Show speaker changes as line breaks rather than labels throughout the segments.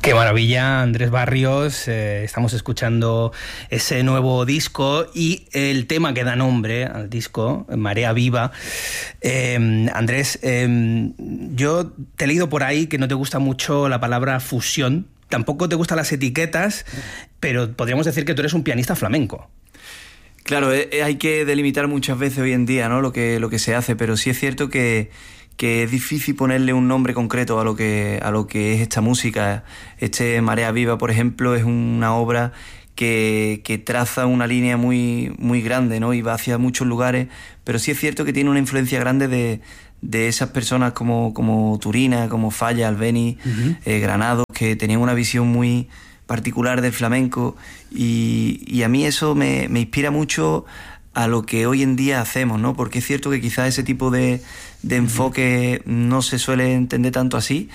Qué maravilla, Andrés Barrios. Estamos escuchando ese nuevo disco y el tema que da nombre al disco, Marea Viva. Andrés, yo te he leído por ahí que no te gusta mucho la palabra fusión, tampoco te gustan las etiquetas, pero podríamos decir que tú eres un pianista flamenco.
Claro, hay que delimitar muchas veces hoy en día, ¿no? lo que se hace, pero sí es cierto que es difícil ponerle un nombre concreto a lo que es esta música. Marea Viva, por ejemplo, es una obra que traza una línea muy, muy grande, ¿no? Y va hacia muchos lugares, pero sí es cierto que tiene una influencia grande de esas personas como Turina, como Falla, Albeni, Granados, que tenían una visión muy particular del flamenco, y a mí eso me inspira mucho a lo que hoy en día hacemos, ¿no? Porque es cierto que quizás ese tipo de enfoque no se suele entender tanto así,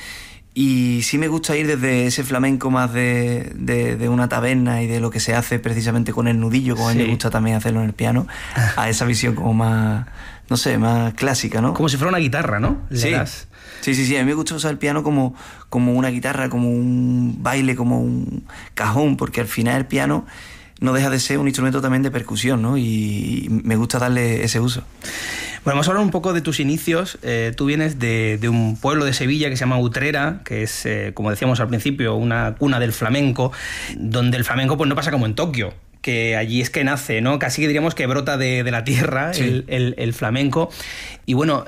y sí me gusta ir desde ese flamenco más de una taberna y de lo que se hace precisamente con el nudillo, como a mí me gusta también hacerlo en el piano, a esa visión como más, no sé, más clásica, ¿no?
Como si fuera una guitarra, ¿no?
Sí. Sí, a mí me gusta usar el piano como una guitarra, como un baile, como un cajón, porque al final el piano no deja de ser un instrumento también de percusión, ¿no? Y me gusta darle ese uso.
Bueno, vamos a hablar un poco de tus inicios. Tú vienes de un pueblo de Sevilla que se llama Utrera, que es, como decíamos al principio, una cuna del flamenco, donde el flamenco pues no pasa como en Tokio, que allí es que nace, ¿no? Casi que diríamos que brota de la tierra, sí, el flamenco. Y bueno,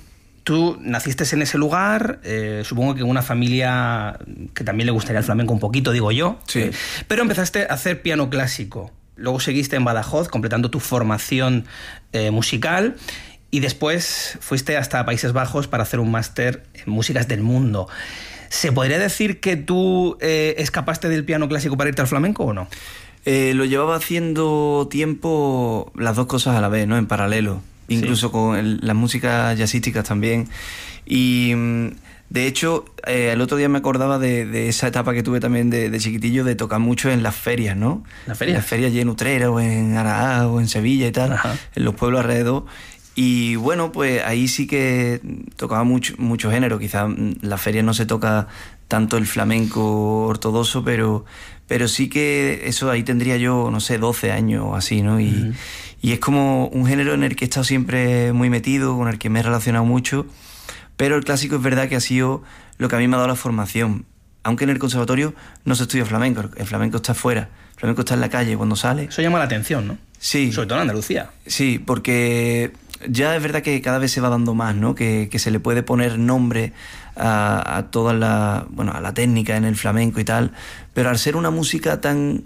tú naciste en ese lugar, supongo que en una familia que también le gustaría el flamenco un poquito, digo yo.
Sí.
Pero empezaste a hacer piano clásico. Luego seguiste en Badajoz, completando tu formación musical. Y después fuiste hasta Países Bajos para hacer un máster en músicas del mundo. ¿Se podría decir que tú escapaste del piano clásico para irte al flamenco o no?
Lo llevaba haciendo tiempo, las dos cosas a la vez, ¿no? En paralelo. Incluso con las músicas jazzísticas también. Y de hecho, el otro día me acordaba de esa etapa que tuve también de chiquitillo, de tocar mucho en las ferias, ¿no?
¿Las ferias?
Las ferias allí en Utrera o en Araá o en Sevilla y tal, ajá, en los pueblos alrededor. Y bueno, pues ahí sí que tocaba mucho género. Quizás en las ferias no se toca tanto el flamenco ortodoxo, pero sí que eso ahí tendría yo, no sé, 12 años o así, ¿no? Y es como un género en el que he estado siempre muy metido, con el que me he relacionado mucho, pero el clásico es verdad que ha sido lo que a mí me ha dado la formación. Aunque en el conservatorio no se estudia flamenco, el flamenco está afuera, el flamenco está en la calle cuando sale.
Eso llama la atención, ¿no?
Sí.
Sobre todo en Andalucía.
Sí, porque ya es verdad que cada vez se va dando más, ¿no? Que se le puede poner nombre a toda a la técnica en el flamenco y tal, pero al ser una música tan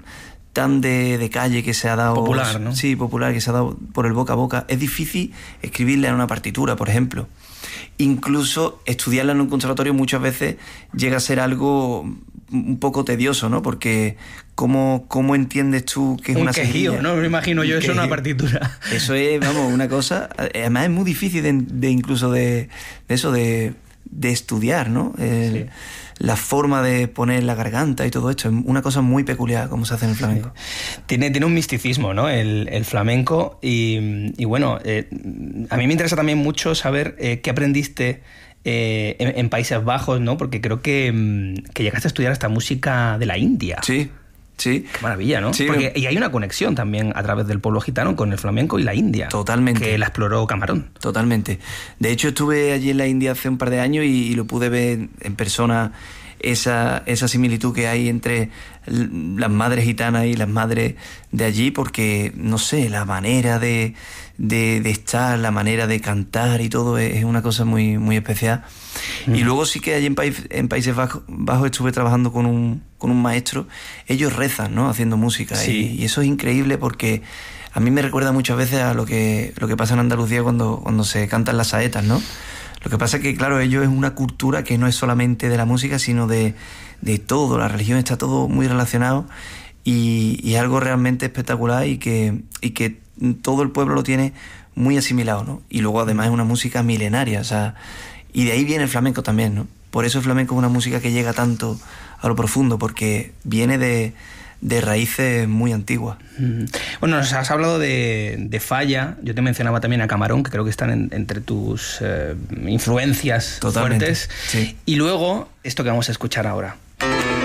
de calle que se ha dado...
Popular, ¿no?
Sí, popular, que se ha dado por el boca a boca, es difícil escribirla en una partitura, por ejemplo. Incluso estudiarla en un conservatorio muchas veces llega a ser algo un poco tedioso, ¿no? Porque ¿cómo entiendes tú que es una
quejío,
seguidilla?
No me imagino yo eso en una partitura.
Eso es, vamos, una cosa... Además es muy difícil incluso de estudiar, ¿no?
Sí.
La forma de poner la garganta y todo esto es una cosa muy peculiar como se hace en el flamenco.
Sí. Tiene un misticismo, ¿no? El flamenco y bueno, a mí me interesa también mucho saber qué aprendiste en Países Bajos, ¿no? Porque creo que llegaste a estudiar esta música de la India.
Sí. Sí.
Qué maravilla, ¿no?
Sí,
y hay una conexión también a través del pueblo gitano con el flamenco y la India.
Totalmente.
Que la exploró Camarón.
Totalmente. De hecho, estuve allí en la India hace un par de años y lo pude ver en persona, esa similitud que hay entre las madres gitanas y las madres de allí, porque, no sé, la manera de estar, la manera de cantar y todo es una cosa muy, muy especial. Y luego sí que allí en Países Bajos estuve trabajando con un maestro. Ellos rezan, ¿no? Haciendo música.
Sí.
Y eso es increíble porque a mí me recuerda muchas veces a lo que pasa en Andalucía cuando se cantan las saetas, ¿no? Lo que pasa es que, claro, ellos es una cultura que no es solamente de la música, sino de todo. La religión está todo muy relacionado y es algo realmente espectacular y que todo el pueblo lo tiene muy asimilado, ¿no? Y luego además es una música milenaria, o sea, y de ahí viene el flamenco también, ¿no? Por eso el flamenco es una música que llega tanto a lo profundo, porque viene de raíces muy antiguas.
Bueno, nos has hablado de Falla, yo te mencionaba también a Camarón, que creo que están entre tus influencias. Totalmente, fuertes.
Sí.
Y luego, esto que vamos a escuchar ahora.